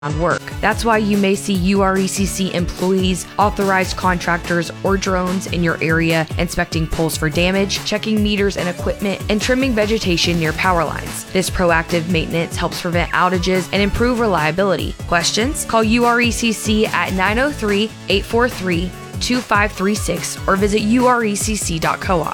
work. That's why you may see URECC employees, authorized contractors, or drones in your area inspecting poles for damage, checking meters and equipment, and trimming vegetation near power lines. This proactive maintenance helps prevent outages and improve reliability. Questions? Call URECC at 903-843-2536 or visit urecc.coop.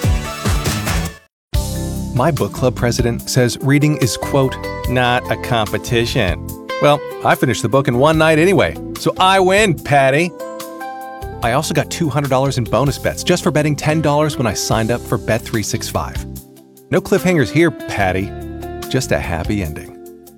My book club president says reading is, quote, not a competition. Well, I finished the book in one night anyway, so I win, Patty. I also got $200 in bonus bets just for betting $10 when I signed up for Bet365. No cliffhangers here, Patty. Just a happy ending.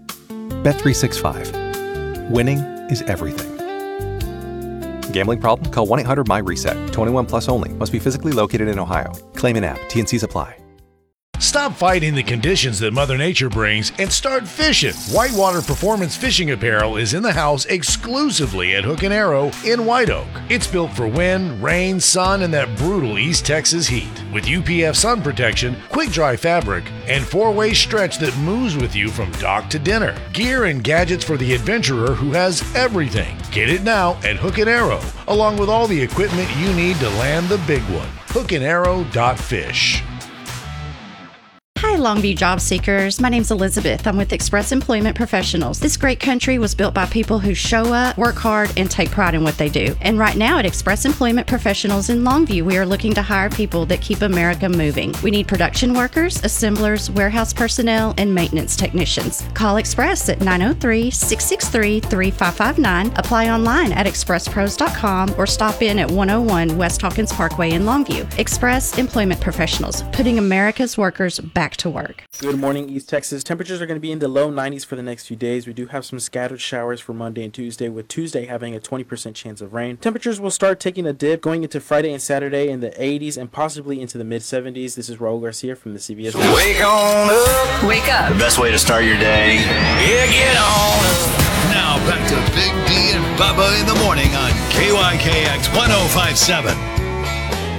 Bet365. Winning is everything. Gambling problem? Call 1-800-MY-RESET. 21 plus only. Must be physically located in Ohio. Claim in app. T&Cs apply. Stop fighting the conditions that Mother Nature brings and start fishing. Whitewater Performance Fishing Apparel is in the house exclusively at Hook & Arrow in White Oak. It's built for wind, rain, sun, and that brutal East Texas heat. With UPF sun protection, quick dry fabric, and 4-way stretch that moves with you from dock to dinner. Gear and gadgets for the adventurer who has everything. Get it now at Hook & Arrow, along with all the equipment you need to land the big one. hookandarrow.fish. Hi, Longview job seekers. My name's Elizabeth. I'm with Express Employment Professionals. This great country was built by people who show up, work hard, and take pride in what they do. And right now at Express Employment Professionals in Longview, we are looking to hire people that keep America moving. We need production workers, assemblers, warehouse personnel, and maintenance technicians. Call Express at 903-663-3559. Apply online at expresspros.com or stop in at 101 West Hawkins Parkway in Longview. Express Employment Professionals, putting America's workers back to work. Good morning, East Texas. Temperatures are going to be in the low 90s for the next few days. We do have some scattered showers for Monday and Tuesday, with Tuesday having a 20% chance of rain. Temperatures will start taking a dip going into Friday and Saturday in the 80s and possibly into the mid-70s. This is Raul Garcia from the CBS. Wake on up. Wake up. The best way to start your day. Yeah, get on up. Now back to Big D and Bubba in the morning on KYKX 105.7.